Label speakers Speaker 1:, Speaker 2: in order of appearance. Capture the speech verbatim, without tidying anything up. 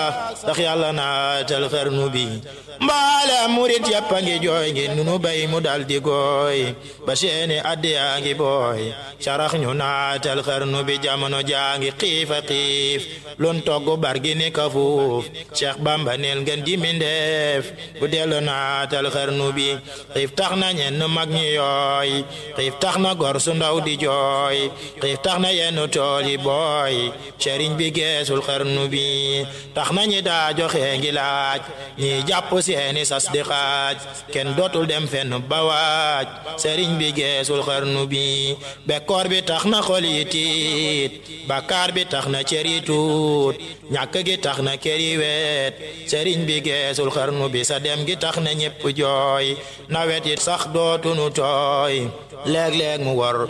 Speaker 1: ndax yàlla naatal xarnu bi mbaale murit yàppa ngi jooy ngi nunu bay mu dal di gooy ba seeni addiyaa ngi booy sarax ñu naatal xarnu bi jamono jaa ngi xiifa xiif lun togg bargi ni kafuuf Cheikh Bamba neel ngeen di mindeef bu dellu naatal xarnu bi xiif tax na ñenn mag ñi yooy xiif tax na gor su ndaw di jooy xiif tax na yenn tool yi booy sëriñ bi geesul xarnu bi tax na ñi daa joxe ngi laaj ñi jàpp seeni sas di xaaj kenn dootul dem fenn ba waaj sëriñ bi geesul xarnu bi bekkoor bi tax na xol yi tiit bakkaar bi tax na cër yi tuut ñàkk gi tax na kër yi weet sëriñ bi geesul xarnu bi sa dem gi tax na ñépp jooy nawet it sax dootunu tooy léeg-léeg mu war